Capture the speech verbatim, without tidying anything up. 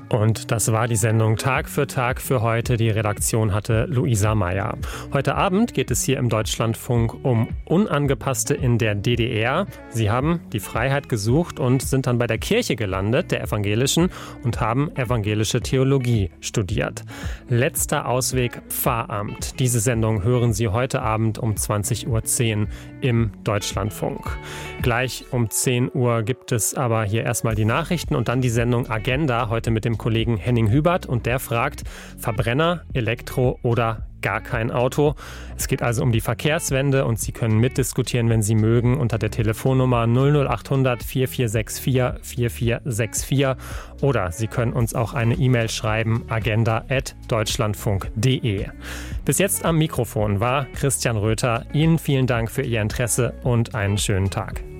Und das war die Sendung Tag für Tag für heute. Die Redaktion hatte Luisa Meyer. Heute Abend geht es hier im Deutschlandfunk um Unangepasste in der D D R. Sie haben die Freiheit gesucht und sind dann bei der Kirche gelandet, der evangelischen, und haben evangelische Theologie studiert. Letzter Ausweg Pfarramt. Diese Sendung hören Sie heute Abend um zwanzig Uhr zehn im Deutschlandfunk. Gleich um zehn Uhr gibt es aber hier erstmal die Nachrichten und dann die Sendung Agenda, heute mit dem Kollegen Henning Hübert, und der fragt: Verbrenner, Elektro oder gar kein Auto? Es geht also um die Verkehrswende und Sie können mitdiskutieren, wenn Sie mögen, unter der Telefonnummer null null acht hundert vier vier sechs vier vier vier sechs vier, oder Sie können uns auch eine E-Mail schreiben, agenda at deutschlandfunk punkt de. Bis jetzt am Mikrofon war Christian Röther. Ihnen vielen Dank für Ihr Interesse und einen schönen Tag.